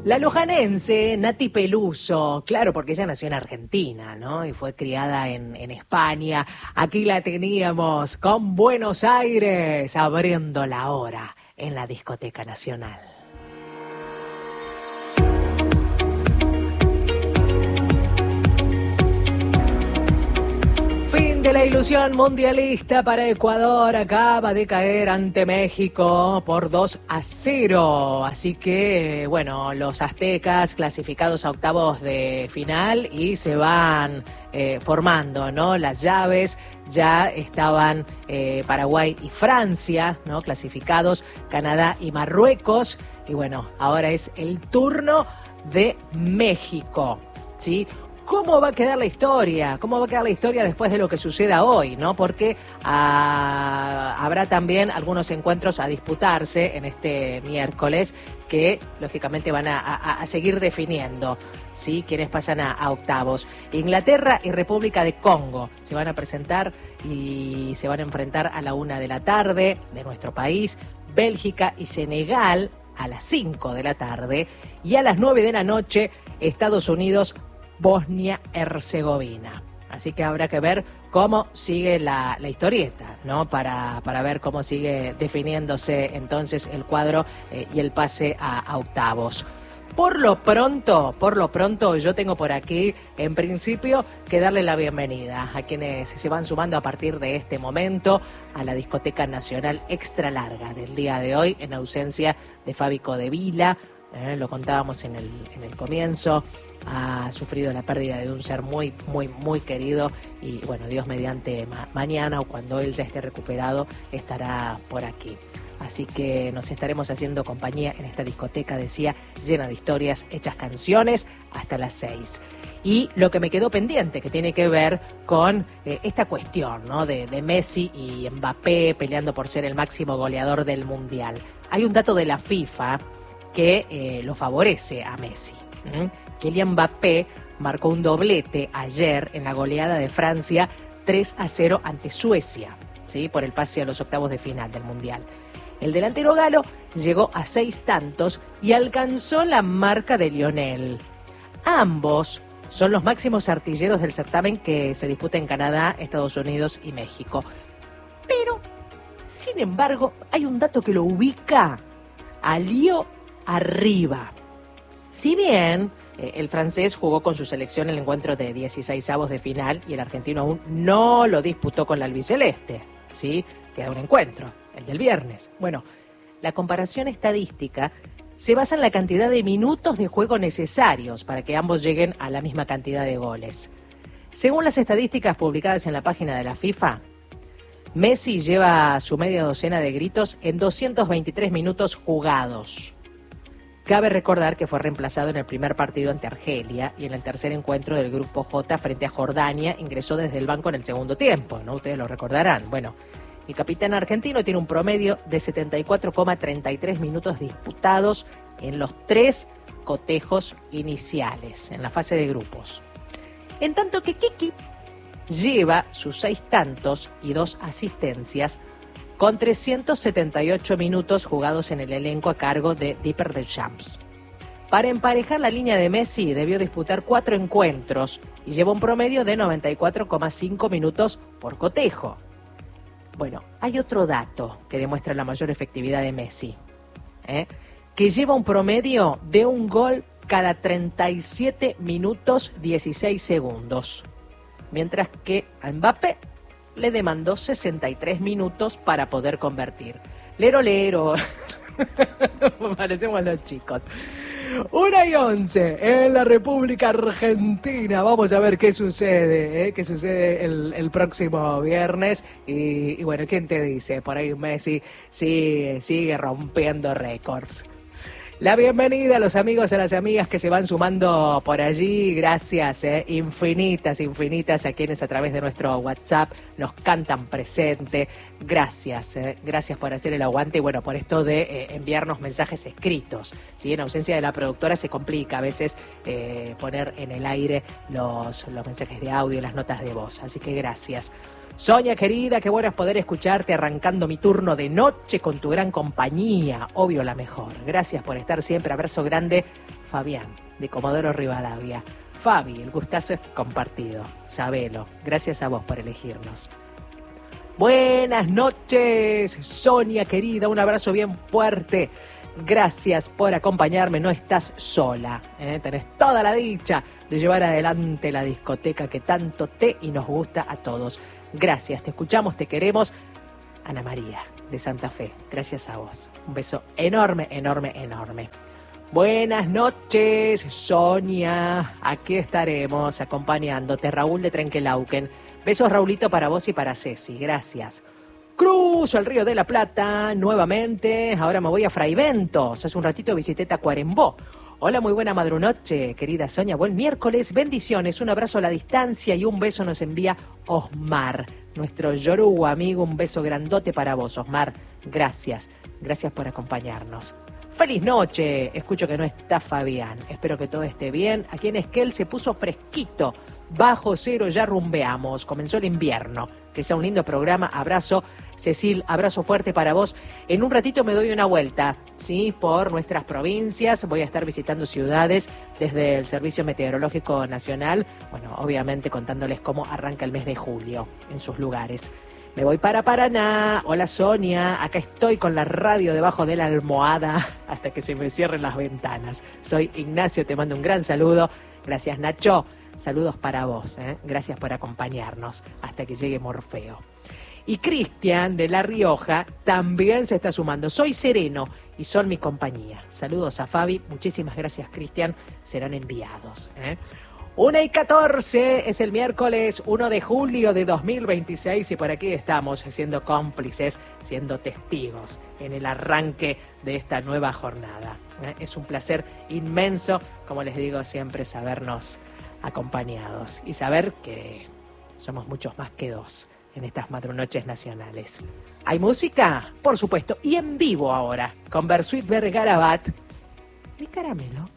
La lujanense Nati Peluso, claro, porque ella nació en Argentina, ¿no? Y fue criada en España. Aquí la teníamos con Buenos Aires, abriendo la hora en la Discoteca Nacional. Fin de la ilusión mundialista para Ecuador. Acaba de caer ante México por 2-0. Así que, bueno, los aztecas clasificados a octavos de final y se van formando, ¿no? Las llaves ya estaban Paraguay y Francia, ¿no? Clasificados, Canadá y Marruecos. Y bueno, ahora es el turno de México, ¿sí? ¿Cómo va a quedar la historia? ¿Cómo va a quedar la historia después de lo que suceda hoy, ¿no? Porque habrá también algunos encuentros a disputarse en este miércoles que, lógicamente, van a seguir definiendo, ¿sí? Quienes pasan a octavos. Inglaterra y República de Congo se van a presentar y se van a enfrentar a la 1:00 p.m. de nuestro país. Bélgica y Senegal a las 5:00 p.m. Y a las 9:00 p.m. Estados Unidos, Bosnia-Herzegovina. Así que habrá que ver cómo sigue la historieta, ¿no? Para ver cómo sigue definiéndose entonces el cuadro y el pase a octavos. Por lo pronto, yo tengo por aquí, en principio, que darle la bienvenida a quienes se van sumando a partir de este momento a la Discoteca Nacional Extra Larga del día de hoy, en ausencia de Fabi Codevila. Lo contábamos en el comienzo. Ha sufrido la pérdida de un ser muy, muy, muy querido y, bueno, Dios mediante mañana o cuando él ya esté recuperado estará por aquí. Así que nos estaremos haciendo compañía en esta discoteca, decía, llena de historias, hechas canciones, hasta las 6. Y lo que me quedó pendiente, que tiene que ver con esta cuestión, ¿no? de Messi y Mbappé peleando por ser el máximo goleador del Mundial. Hay un dato de la FIFA que lo favorece a Messi. Kylian Mbappé marcó un doblete ayer en la goleada de Francia 3-0 ante Suecia, ¿sí? Por el pase a los octavos de final del Mundial. El delantero galo llegó a 6 tantos y alcanzó la marca de Lionel. Ambos son los máximos artilleros del certamen que se disputa en Canadá, Estados Unidos y México. Pero, sin embargo, hay un dato que lo ubica a Leo arriba. Si bien el francés jugó con su selección el encuentro de 16avos de final y el argentino aún no lo disputó con la albiceleste, ¿sí? Queda un encuentro, el del viernes. Bueno, la comparación estadística se basa en la cantidad de minutos de juego necesarios para que ambos lleguen a la misma cantidad de goles. Según las estadísticas publicadas en la página de la FIFA, Messi lleva su media docena de gritos en 223 minutos jugados. Cabe recordar que fue reemplazado en el primer partido ante Argelia y en el tercer encuentro del Grupo J frente a Jordania ingresó desde el banco en el segundo tiempo, ¿no? Ustedes lo recordarán. Bueno, el capitán argentino tiene un promedio de 74,33 minutos disputados en los 3 cotejos iniciales, en la fase de grupos. En tanto que Kiki lleva sus 6 tantos y 2 asistencias con 378 minutos jugados en el elenco a cargo de Dieper Deschamps. Para emparejar la línea de Messi debió disputar 4 encuentros y lleva un promedio de 94,5 minutos por cotejo. Bueno, hay otro dato que demuestra la mayor efectividad de Messi, que lleva un promedio de un gol cada 37 minutos 16 segundos, mientras que a Mbappé le demandó 63 minutos para poder convertir. Lero, lero. Parecemos los chicos. 1:11 en la República Argentina. Vamos a ver qué sucede, qué sucede el próximo viernes. Y bueno, ¿quién te dice? Por ahí Messi sigue rompiendo récords. La bienvenida a los amigos, a las amigas que se van sumando por allí. Gracias, infinitas a quienes a través de nuestro WhatsApp nos cantan presente. Gracias por hacer el aguante y bueno, por esto de enviarnos mensajes escritos. ¿Sí? En ausencia de la productora se complica a veces poner en el aire los mensajes de audio, las notas de voz. Así que gracias. Sonia querida, qué bueno es poder escucharte arrancando mi turno de noche con tu gran compañía, obvio la mejor. Gracias por estar siempre, abrazo grande, Fabián, de Comodoro Rivadavia. Fabi, el gustazo es compartido. Sabelo, gracias a vos por elegirnos. Buenas noches, Sonia querida, un abrazo bien fuerte. Gracias por acompañarme, no estás sola, tenés toda la dicha de llevar adelante la discoteca que tanto te y nos gusta a todos. Gracias, te escuchamos, te queremos. Ana María, de Santa Fe, gracias a vos. Un beso enorme, enorme, enorme. Buenas noches, Sonia, aquí estaremos acompañándote. Raúl de Trenquelauquen. Besos, Raulito, para vos y para Ceci, gracias. Cruzo el Río de la Plata nuevamente, ahora me voy a Fraiventos, hace un ratito visité Tacuarembó. Hola, muy buena madrunoche, querida Sonia, buen miércoles, bendiciones, un abrazo a la distancia y un beso nos envía Osmar, nuestro yoruba amigo, un beso grandote para vos, Osmar, gracias por acompañarnos. ¡Feliz noche! Escucho que no está Fabián, espero que todo esté bien, aquí en Esquel se puso fresquito, bajo cero ya rumbeamos, comenzó el invierno, que sea un lindo programa, abrazo. Cecil, abrazo fuerte para vos. En un ratito me doy una vuelta, ¿sí? Por nuestras provincias. Voy a estar visitando ciudades desde el Servicio Meteorológico Nacional. Bueno, obviamente contándoles cómo arranca el mes de julio en sus lugares. Me voy para Paraná. Hola, Sonia. Acá estoy con la radio debajo de la almohada hasta que se me cierren las ventanas. Soy Ignacio, te mando un gran saludo. Gracias, Nacho. Saludos para vos. Gracias por acompañarnos hasta que llegue Morfeo. Y Cristian de La Rioja también se está sumando. Soy Sereno y son mi compañía. Saludos a Fabi. Muchísimas gracias, Cristian. Serán enviados. 1:14 es el miércoles 1 de julio de 2026 y por aquí estamos siendo cómplices, siendo testigos en el arranque de esta nueva jornada. Es un placer inmenso, como les digo siempre, sabernos acompañados y saber que somos muchos más que dos en estas madrunoches nacionales. ¿Hay música? Por supuesto, y en vivo ahora, con Bersuit Vergarabat, mi caramelo.